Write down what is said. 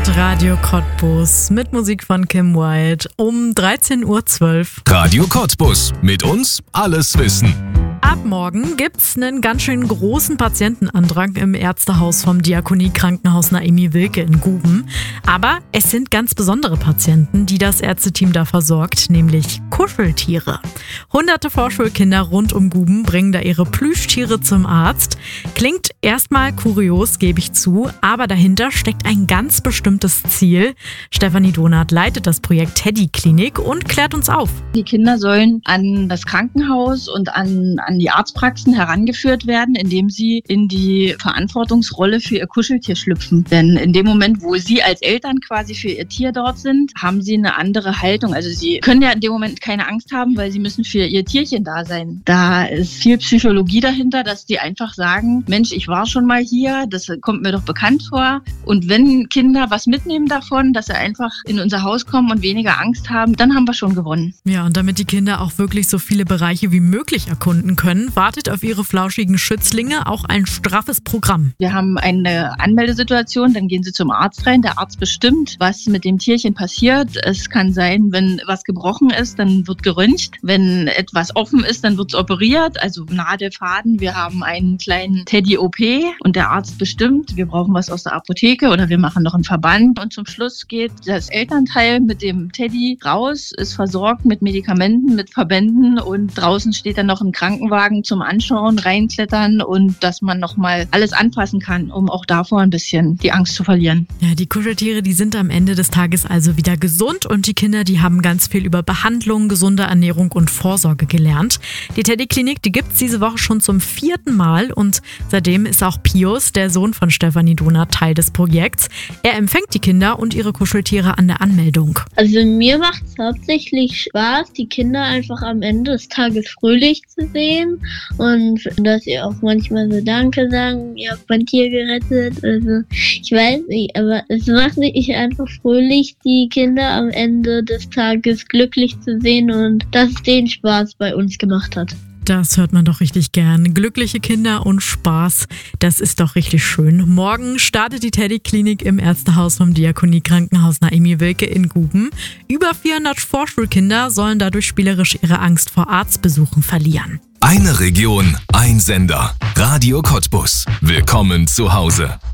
hört Radio Cottbus mit Musik von Kim Wilde um 13:12 Uhr. Radio Cottbus. Mit uns alles wissen. Ab morgen gibt's einen ganz schön großen Patientenandrang im Ärztehaus vom Diakonie-Krankenhaus Naimi Wilke in Guben. Aber es sind ganz besondere Patienten, die das Ärzteteam da versorgt, nämlich Kuscheltiere. Hunderte Vorschulkinder rund um Guben bringen da ihre Plüschtiere zum Arzt. Klingt erstmal kurios, gebe ich zu, aber dahinter steckt ein ganz bestimmtes Ziel. Stefanie Donath leitet das Projekt Teddy Klinik und klärt uns auf. Die Kinder sollen an das Krankenhaus und an die Arztpraxen herangeführt werden, indem sie in die Verantwortungsrolle für ihr Kuscheltier schlüpfen. Denn in dem Moment, wo sie als Eltern quasi für ihr Tier dort sind, haben sie eine andere Haltung. Also sie können ja in dem Moment keine Angst haben, weil sie müssen für ihr Tierchen da sein. Da ist viel Psychologie dahinter, dass die einfach sagen, Mensch, ich war schon mal hier, das kommt mir doch bekannt vor. Und wenn Kinder was mitnehmen davon, dass sie einfach in unser Haus kommen und weniger Angst haben, dann haben wir schon gewonnen. Ja, und damit die Kinder auch wirklich so viele Bereiche wie möglich erkunden können, wartet auf ihre flauschigen Schützlinge auch ein straffes Programm. Wir haben eine Anmeldesituation, dann gehen sie zum Arzt rein. Der Arzt bestimmt, was mit dem Tierchen passiert. Es kann sein, wenn was gebrochen ist, dann wird geröntgt. Wenn etwas offen ist, dann wird es operiert, also Nadel, Faden. Wir haben einen kleinen Teddy-OP und der Arzt bestimmt, wir brauchen was aus der Apotheke oder wir machen noch einen Verband. Und zum Schluss geht das Elternteil mit dem Teddy raus, ist versorgt mit Medikamenten, mit Verbänden und draußen steht dann noch ein Krankenwagen zum Anschauen, reinklettern und dass man nochmal alles anpassen kann, um auch davor ein bisschen die Angst zu verlieren. Ja, die Kuscheltiere, die sind am Ende des Tages also wieder gesund und die Kinder, die haben ganz viel über Behandlung, gesunde Ernährung und Vorsorge gelernt. Die Teddy-Klinik, die gibt's diese Woche schon zum 4. Mal und seitdem ist auch Pius, der Sohn von Stefanie Donath, Teil des Projekts. Er empfängt die Kinder und ihre Kuscheltiere an der Anmeldung. Also mir macht es hauptsächlich Spaß, die Kinder einfach am Ende des Tages fröhlich zu sehen und dass sie auch manchmal so Danke sagen, ihr habt mein Tier gerettet. Also ich weiß nicht, aber es macht mich einfach fröhlich, die Kinder am Ende des Tages glücklich zu sehen und dass es denen Spaß bei uns gemacht hat. Das hört man doch richtig gern. Glückliche Kinder und Spaß, das ist doch richtig schön. Morgen startet die Teddy-Klinik im Ärztehaus vom Diakonie-Krankenhaus Naimi Wilke in Guben. Über 400 Vorschulkinder sollen dadurch spielerisch ihre Angst vor Arztbesuchen verlieren. Eine Region, ein Sender. Radio Cottbus. Willkommen zu Hause.